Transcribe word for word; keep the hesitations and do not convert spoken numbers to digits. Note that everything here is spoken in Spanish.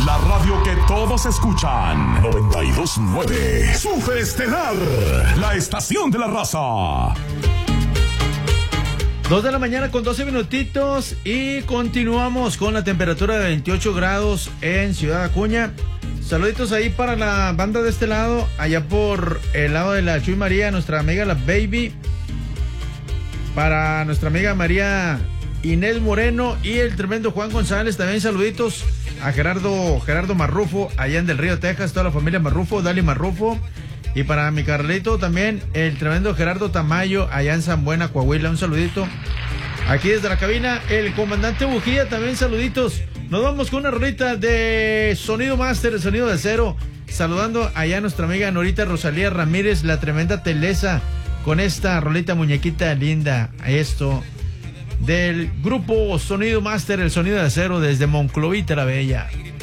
La radio que todos escuchan. noventa y dos punto nueve. Super Estelar. La estación de la raza. Dos de la mañana con doce minutitos y continuamos con la temperatura de veintiocho grados en Ciudad Acuña. Saluditos ahí para la banda de este lado, allá por el lado de la Chuy María, nuestra amiga la Baby. Para nuestra amiga María Inés Moreno y el tremendo Juan González. También saluditos a Gerardo, Gerardo Marrufo, allá en Del Río, Texas, toda la familia Marrufo, Dali Marrufo. Y para mi Carlito también, el tremendo Gerardo Tamayo, allá en San Buena, Coahuila, un saludito. Aquí desde la cabina, el comandante Bujía, también saluditos. Nos vamos con una rolita de Sonido Master, el sonido de acero. Saludando allá a nuestra amiga Norita Rosalía Ramírez, la tremenda Telesa, con esta rolita muñequita linda. Esto del grupo Sonido Master, el sonido de acero, desde Monclovita la Bella.